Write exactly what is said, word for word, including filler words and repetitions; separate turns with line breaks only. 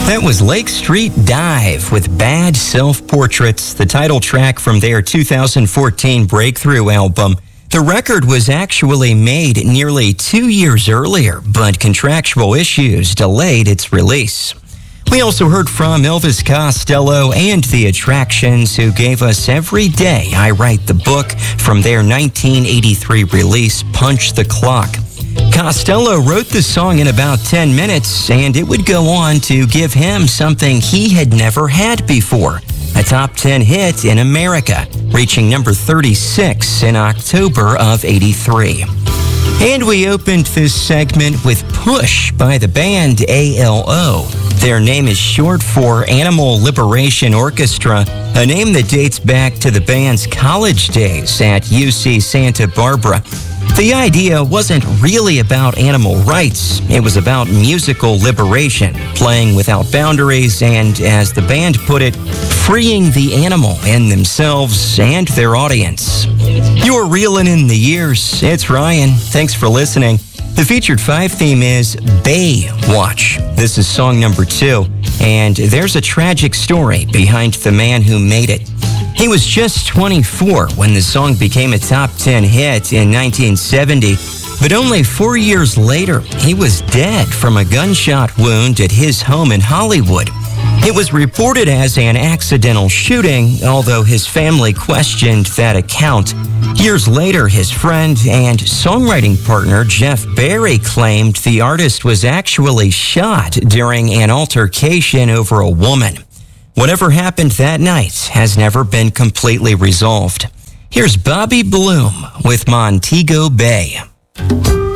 That was Lake Street Dive with Bad Self-Portraits, the title track from their two thousand fourteen Breakthrough album. The record was actually made nearly two years earlier, but contractual issues delayed its release. We also heard from Elvis Costello and The Attractions, who gave us Every Day I Write the Book from their nineteen eighty-three release, Punch the Clock. Costello wrote the song in about ten minutes, and it would go on to give him something he had never had before, a top ten hit in America, reaching number thirty-six in October of eighty-three. And we opened this segment with Push by the band A L O. Their name is short for Animal Liberation Orchestra, a name that dates back to the band's college days at U C Santa Barbara. The idea wasn't really about animal rights. It was about musical liberation, playing without boundaries, and, as the band put it, freeing the animal in themselves and their audience. You're reeling in the years. It's Ryan. Thanks for listening. The featured five theme is Bay Watch. This is song number two, and there's a tragic story behind the man who made it. He was just twenty-four when the song became a top ten hit in nineteen seventy, but only four years later, he was dead from a gunshot wound at his home in Hollywood. It was reported as an accidental shooting, although his family questioned that account. Years later, his friend and songwriting partner Jeff Barry claimed the artist was actually shot during an altercation over a woman. Whatever happened that night has never been completely resolved. Here's Bobby Bloom with Montego Bay.